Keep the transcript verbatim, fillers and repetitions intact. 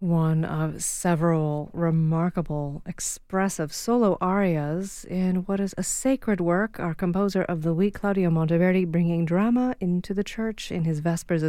One of several remarkable, expressive solo arias in what is a sacred work, our composer of the week, Claudio Monteverdi, bringing drama into the church in his Vespers of